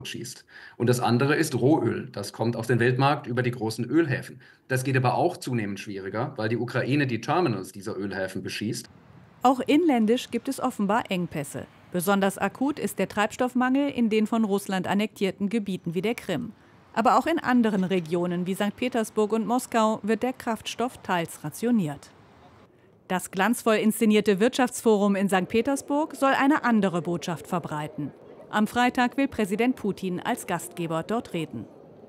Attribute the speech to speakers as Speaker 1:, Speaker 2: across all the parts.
Speaker 1: schießt. Und das andere ist Rohöl. Das kommt auf den Weltmarkt über die großen Ölhäfen. Das geht aber auch zunehmend schwieriger, weil die Ukraine die Terminals dieser Ölhäfen beschießt.
Speaker 2: Auch inländisch gibt es offenbar Engpässe. Besonders akut ist der Treibstoffmangel in den von Russland annektierten Gebieten wie der Krim. Aber auch in anderen Regionen wie St. Petersburg und Moskau wird der Kraftstoff teils rationiert. Das glanzvoll inszenierte Wirtschaftsforum in St. Petersburg soll eine andere Botschaft verbreiten. Am Freitag will Präsident Putin als Gastgeber dort reden.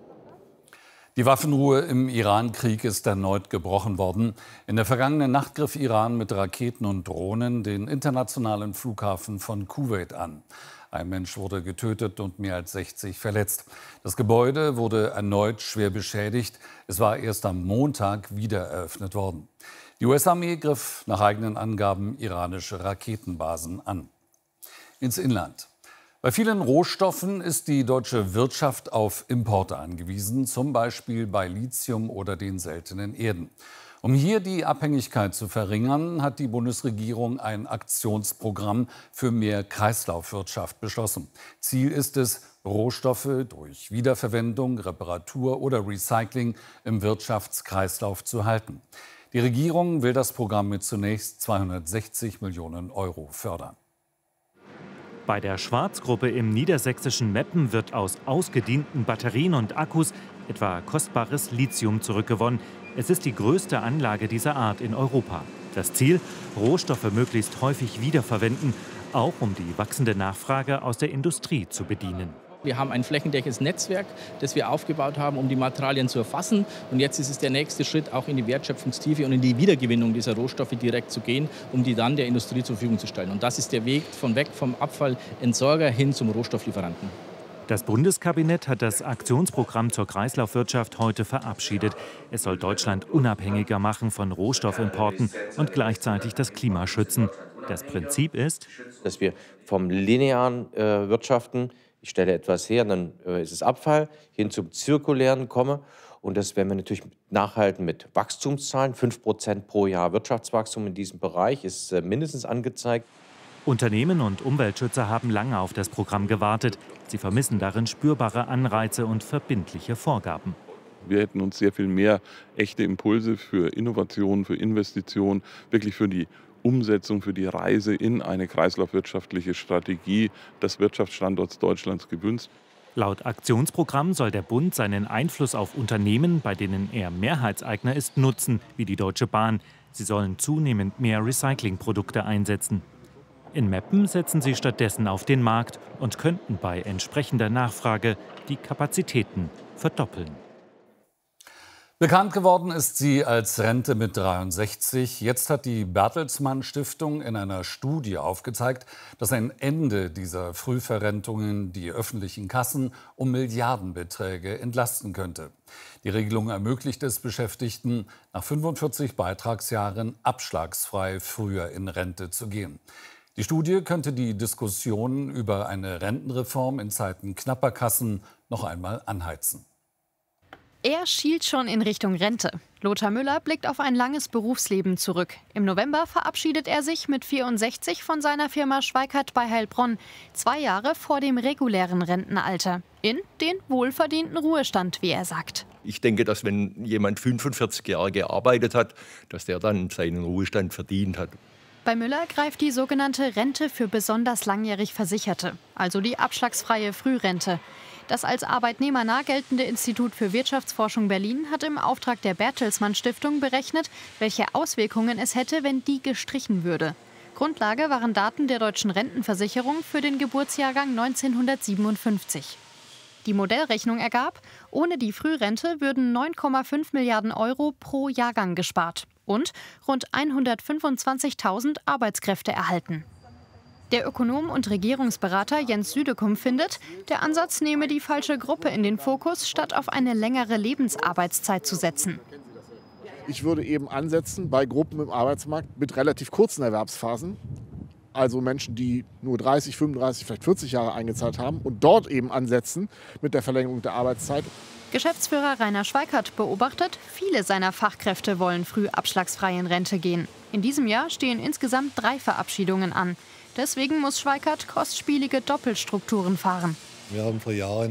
Speaker 3: Die Waffenruhe im Iran-Krieg ist erneut gebrochen worden. In der vergangenen Nacht griff Iran mit Raketen und Drohnen den internationalen Flughafen von Kuwait an. Ein Mensch wurde getötet und mehr als 60 verletzt. Das Gebäude wurde erneut schwer beschädigt. Es war erst am Montag wieder eröffnet worden. Die US-Armee griff nach eigenen Angaben iranische Raketenbasen an. Ins Inland. Bei vielen Rohstoffen ist die deutsche Wirtschaft auf Importe angewiesen, zum Beispiel bei Lithium oder den seltenen Erden. Um hier die Abhängigkeit zu verringern, hat die Bundesregierung ein Aktionsprogramm für mehr Kreislaufwirtschaft beschlossen. Ziel ist es, Rohstoffe durch Wiederverwendung, Reparatur oder Recycling im Wirtschaftskreislauf zu halten. Die Regierung will das Programm mit zunächst 260 Millionen Euro fördern.
Speaker 4: Bei der Schwarz-Gruppe im niedersächsischen Meppen wird aus ausgedienten Batterien und Akkus etwa kostbares Lithium zurückgewonnen. Es ist die größte Anlage dieser Art in Europa. Das Ziel: Rohstoffe möglichst häufig wiederverwenden, auch um die wachsende Nachfrage aus der Industrie zu bedienen.
Speaker 5: Wir haben ein flächendeckendes Netzwerk, das wir aufgebaut haben, um die Materialien zu erfassen. Und jetzt ist es der nächste Schritt, auch in die Wertschöpfungstiefe und in die Wiedergewinnung dieser Rohstoffe direkt zu gehen, um die dann der Industrie zur Verfügung zu stellen. Und das ist der Weg von weg vom Abfallentsorger hin zum Rohstofflieferanten.
Speaker 4: Das Bundeskabinett hat das Aktionsprogramm zur Kreislaufwirtschaft heute verabschiedet. Es soll Deutschland unabhängiger machen von Rohstoffimporten und gleichzeitig das Klima schützen. Das Prinzip ist,
Speaker 6: dass wir vom linearen Wirtschaften, ich stelle etwas her, dann ist es Abfall, hin zum Zirkulären komme. Und das werden wir natürlich nachhalten mit Wachstumszahlen. 5% pro Jahr Wirtschaftswachstum in diesem Bereich ist mindestens angezeigt.
Speaker 4: Unternehmen und Umweltschützer haben lange auf das Programm gewartet. Sie vermissen darin spürbare Anreize und verbindliche Vorgaben.
Speaker 7: Wir hätten uns sehr viel mehr echte Impulse für Innovation, für Investitionen, wirklich für die Umsetzung, für die Reise in eine kreislaufwirtschaftliche Strategie des Wirtschaftsstandorts Deutschlands gewünscht.
Speaker 4: Laut Aktionsprogramm soll der Bund seinen Einfluss auf Unternehmen, bei denen er Mehrheitseigner ist, nutzen, wie die Deutsche Bahn. Sie sollen zunehmend mehr Recyclingprodukte einsetzen. In Meppen setzen sie stattdessen auf den Markt und könnten bei entsprechender Nachfrage die Kapazitäten verdoppeln.
Speaker 3: Bekannt geworden ist sie als Rente mit 63. Jetzt hat die Bertelsmann Stiftung in einer Studie aufgezeigt, dass ein Ende dieser Frühverrentungen die öffentlichen Kassen um Milliardenbeträge entlasten könnte. Die Regelung ermöglicht es Beschäftigten, nach 45 Beitragsjahren abschlagsfrei früher in Rente zu gehen. Die Studie könnte die Diskussion über eine Rentenreform in Zeiten knapper Kassen noch einmal anheizen.
Speaker 8: Er schielt schon in Richtung Rente. Lothar Müller blickt auf ein langes Berufsleben zurück. Im November verabschiedet er sich mit 64 von seiner Firma Schweikart bei Heilbronn, 2 Jahre vor dem regulären Rentenalter, in den wohlverdienten Ruhestand, wie er sagt.
Speaker 9: Ich denke, dass wenn jemand 45 Jahre gearbeitet hat, dass der dann seinen Ruhestand verdient hat.
Speaker 8: Bei Müller greift die sogenannte Rente für besonders langjährig Versicherte, also die abschlagsfreie Frührente. Das als arbeitnehmernah geltende Institut für Wirtschaftsforschung Berlin hat im Auftrag der Bertelsmann Stiftung berechnet, welche Auswirkungen es hätte, wenn die gestrichen würde. Grundlage waren Daten der deutschen Rentenversicherung für den Geburtsjahrgang 1957. Die Modellrechnung ergab, ohne die Frührente würden 9,5 Milliarden Euro pro Jahrgang gespart und rund 125.000 Arbeitskräfte erhalten. Der Ökonom und Regierungsberater Jens Südekum findet, der Ansatz nehme die falsche Gruppe in den Fokus, statt auf eine längere Lebensarbeitszeit zu setzen.
Speaker 10: Ich würde eben ansetzen bei Gruppen im Arbeitsmarkt mit relativ kurzen Erwerbsphasen, also Menschen, die nur 30, 35, vielleicht 40 Jahre eingezahlt haben, und dort eben ansetzen mit der Verlängerung der Arbeitszeit.
Speaker 8: Geschäftsführer Rainer Schweikart beobachtet, viele seiner Fachkräfte wollen früh abschlagsfrei in Rente gehen. In diesem Jahr stehen insgesamt 3 Verabschiedungen an. Deswegen muss Schweikart kostspielige Doppelstrukturen fahren.
Speaker 11: Wir haben vor Jahren